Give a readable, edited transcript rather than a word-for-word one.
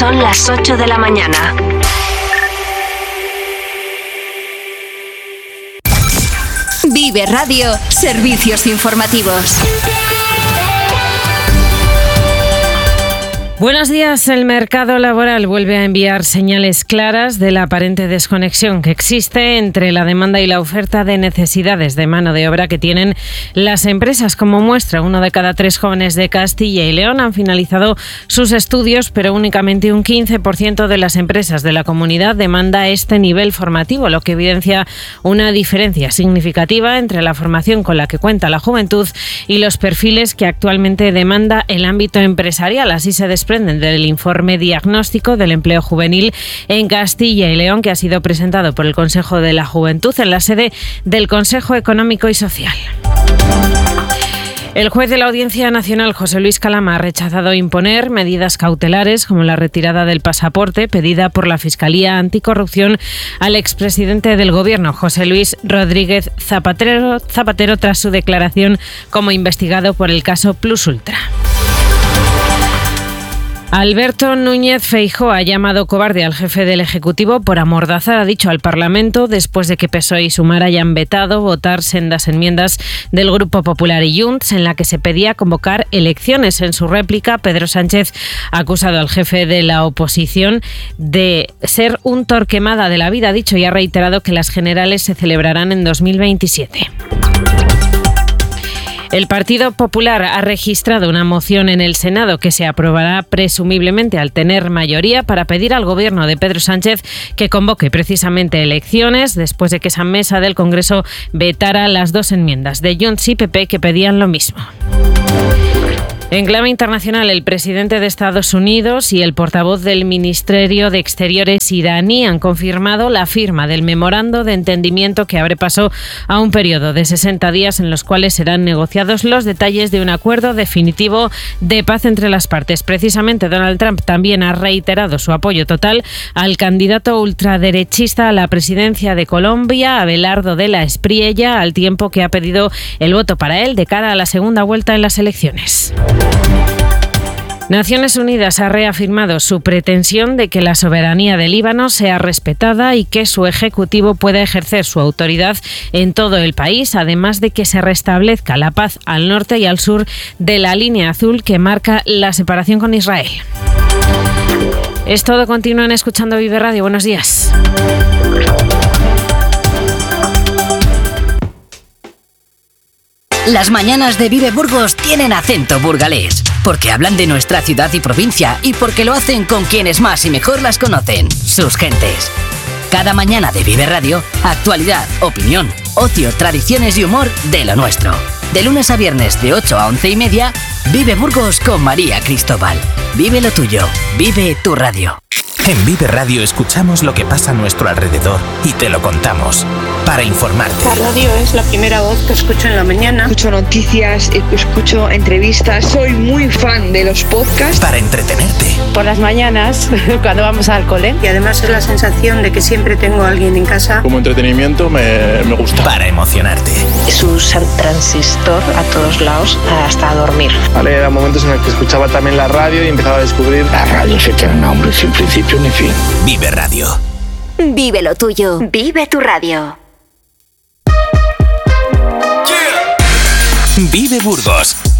Son las 8 de la mañana. Vive Radio, servicios informativos. Buenos días. El mercado laboral vuelve a enviar señales claras de la aparente desconexión que existe entre la demanda y la oferta de necesidades de mano de obra que tienen las empresas. Como muestra, 1 de cada 3 jóvenes de Castilla y León han finalizado sus estudios, pero únicamente un 15% de las empresas de la comunidad demanda este nivel formativo, lo que evidencia una diferencia significativa entre la formación con la que cuenta la juventud y los perfiles que actualmente demanda el ámbito empresarial. Así se desprende del informe diagnóstico del empleo juvenil en Castilla y León, que ha sido presentado por el Consejo de la Juventud en la sede del Consejo Económico y Social. El juez de la Audiencia Nacional, José Luis Calama, ha rechazado imponer medidas cautelares como la retirada del pasaporte pedida por la Fiscalía Anticorrupción al expresidente del Gobierno, José Luis Rodríguez Zapatero, tras su declaración como investigado por el caso Plus Ultra. Alberto Núñez Feijóo ha llamado cobarde al jefe del Ejecutivo por amordazar, ha dicho, al Parlamento después de que PSOE y Sumar hayan vetado votar sendas enmiendas del Grupo Popular y Junts en la que se pedía convocar elecciones. En su réplica, Pedro Sánchez ha acusado al jefe de la oposición de ser un torquemada de la vida, ha dicho, y ha reiterado que las generales se celebrarán en 2027. El Partido Popular ha registrado una moción en el Senado que se aprobará presumiblemente al tener mayoría para pedir al Gobierno de Pedro Sánchez que convoque precisamente elecciones después de que esa mesa del Congreso vetara las 2 enmiendas de Junts y PP que pedían lo mismo. En clave internacional, el presidente de Estados Unidos y el portavoz del Ministerio de Exteriores iraní han confirmado la firma del memorando de entendimiento que abre paso a un periodo de 60 días en los cuales serán negociados los detalles de un acuerdo definitivo de paz entre las partes. Precisamente, Donald Trump también ha reiterado su apoyo total al candidato ultraderechista a la presidencia de Colombia, Abelardo de la Espriella, al tiempo que ha pedido el voto para él de cara a la segunda vuelta en las elecciones. Naciones Unidas ha reafirmado su pretensión de que la soberanía del Líbano sea respetada y que su ejecutivo pueda ejercer su autoridad en todo el país, además de que se restablezca la paz al norte y al sur de la línea azul que marca la separación con Israel. Es todo. Continúan escuchando Vive Radio. Buenos días. Las mañanas de Vive Burgos tienen acento burgalés, porque hablan de nuestra ciudad y provincia y porque lo hacen con quienes más y mejor las conocen, sus gentes. Cada mañana de Vive Radio, actualidad, opinión, ocio, tradiciones y humor de lo nuestro. De lunes a viernes de 8 a 11:30, Vive Burgos con María Cristóbal. Vive lo tuyo, vive tu radio. En Vive Radio escuchamos lo que pasa a nuestro alrededor y te lo contamos para informarte. La radio es la primera voz que escucho en la mañana. Escucho noticias, escucho entrevistas. Soy muy fan de los podcasts. Para entretenerte. Por las mañanas, cuando vamos al cole. Y además es la sensación de que siempre tengo a alguien en casa. Como entretenimiento me gusta. Para emocionarte. Es un transistor a todos lados hasta dormir. Vale, eran momentos en los que escuchaba también la radio y empezaba a descubrir. La radio se tiene nombre sin principio ni fin. Vive Radio. Vive lo tuyo. Vive tu radio. Vive Burgos